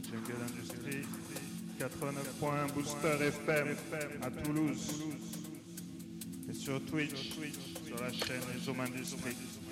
Jungle Industrie, 89.1 Booster FM à Toulouse et sur Twitch, sur la chaîne Zoom Industrie.